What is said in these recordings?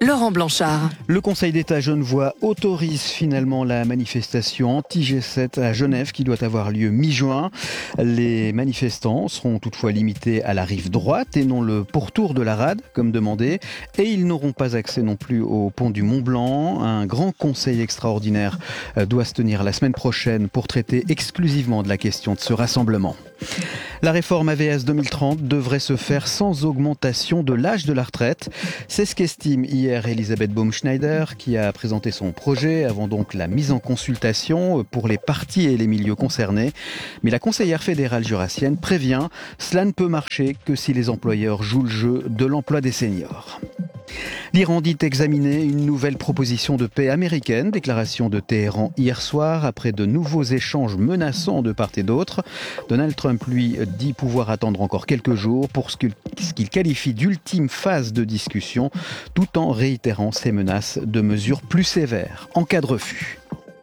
Laurent Blanchard. Le Conseil d'État genevois autorise finalement la manifestation anti-G7 à Genève qui doit avoir lieu mi-juin. Les manifestants seront toutefois limités à la rive droite et non le pourtour de la rade comme demandé. Et ils n'auront pas accès non plus au pont du Mont-Blanc. Un grand conseil extraordinaire doit se tenir la semaine prochaine pour traiter exclusivement de la question de ce rassemblement. La réforme AVS 2030 devrait se faire sans augmentation de l'âge de la retraite. C'est ce qu'estime hier Elisabeth Baumschneider qui a présenté son projet avant donc la mise en consultation pour les partis et les milieux concernés. Mais la conseillère fédérale jurassienne prévient, cela ne peut marcher que si les employeurs jouent le jeu de l'emploi des seniors. L'Iran dit examiner une nouvelle proposition de paix américaine, déclaration de Téhéran hier soir après de nouveaux échanges menaçants de part et d'autre. Donald Trump, lui, dit pouvoir attendre encore quelques jours pour ce qu'il qualifie d'ultime phase de discussion, tout en réitérant ses menaces de mesures plus sévères en cas de refus.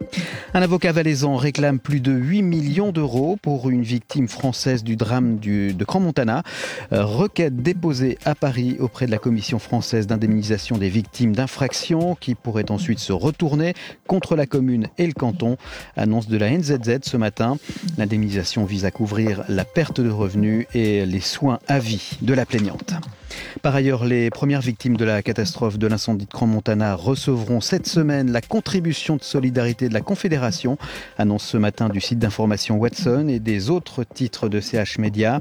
Un avocat valaisan réclame plus de 8 millions d'euros pour une victime française du drame de Crans-Montana. Requête déposée à Paris auprès de la Commission française d'indemnisation des victimes d'infractions qui pourrait ensuite se retourner contre la commune et le canton. Annonce de la NZZ ce matin. L'indemnisation vise à couvrir la perte de revenus et les soins à vie de la plaignante. Par ailleurs, les premières victimes de la catastrophe de l'incendie de Crans-Montana recevront cette semaine la contribution de solidarité de la Confédération, annonce ce matin du site d'information Watson et des autres titres de CH Média.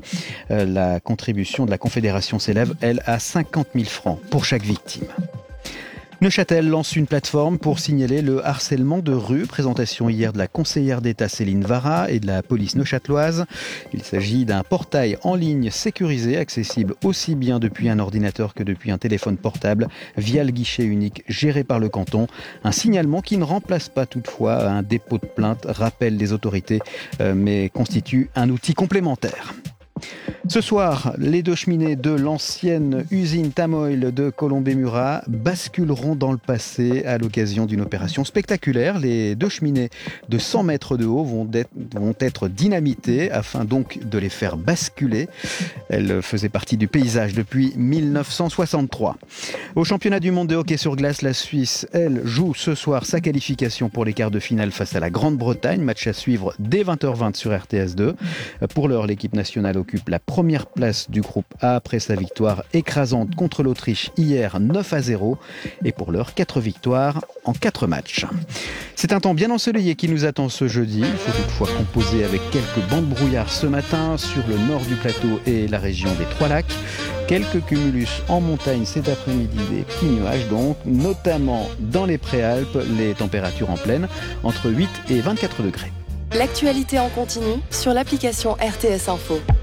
La contribution de la Confédération s'élève, elle, à 50 000 francs pour chaque victime. Neuchâtel lance une plateforme pour signaler le harcèlement de rue. Présentation hier de la conseillère d'État Céline Vara et de la police neuchâteloise. Il s'agit d'un portail en ligne sécurisé, accessible aussi bien depuis un ordinateur que depuis un téléphone portable, via le guichet unique géré par le canton. Un signalement qui ne remplace pas toutefois un dépôt de plainte, rappellent les autorités, mais constitue un outil complémentaire. Ce soir, les deux cheminées de l'ancienne usine Tamoil de Colombey-Murat basculeront dans le passé à l'occasion d'une opération spectaculaire. Les deux cheminées de 100 mètres de haut vont être dynamitées afin donc de les faire basculer. Elles faisaient partie du paysage depuis 1963. Au championnat du monde de hockey sur glace, la Suisse, elle, joue ce soir sa qualification pour les quarts de finale face à la Grande-Bretagne. Match à suivre dès 20h20 sur RTS2. Pour l'heure, l'équipe nationale occupe la première place du groupe A après sa victoire écrasante contre l'Autriche hier 9-0 et pour l'heure 4 victoires en 4 matchs. C'est un temps bien ensoleillé qui nous attend ce jeudi. Il faut toutefois composer avec quelques bancs de brouillard ce matin sur le nord du plateau et la région des Trois-Lacs. Quelques cumulus en montagne cet après-midi, des petits nuages donc, notamment dans les Préalpes, les températures en pleine entre 8 et 24 degrés. L'actualité en continu sur l'application RTS Info.